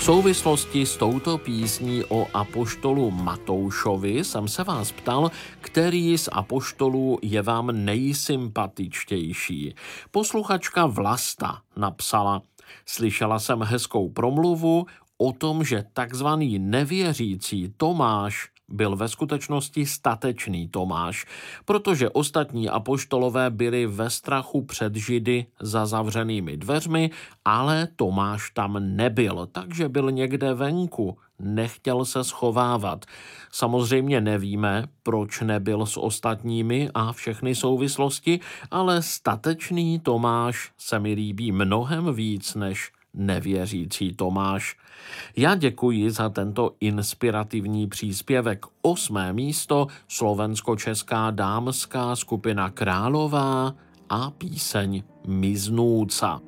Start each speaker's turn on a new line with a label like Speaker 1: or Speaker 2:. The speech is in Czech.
Speaker 1: souvislosti s touto písní o apoštolu Matoušovi jsem se vás ptal, který z apoštolů je vám nejsympatičtější. Posluchačka Vlasta napsala: Slyšela jsem hezkou promluvu o tom, že takzvaný nevěřící Tomáš byl ve skutečnosti statečný Tomáš, protože ostatní apoštolové byli ve strachu před Židy za zavřenými dveřmi, ale Tomáš tam nebyl, takže byl někde venku, nechtěl se schovávat. Samozřejmě nevíme, proč nebyl s ostatními a všechny souvislosti, ale statečný Tomáš se mi líbí mnohem víc než nevěřící Tomáš. Já děkuji za tento inspirativní příspěvek. 8. místo slovensko-česká dámská skupina Králová a píseň Miznúca.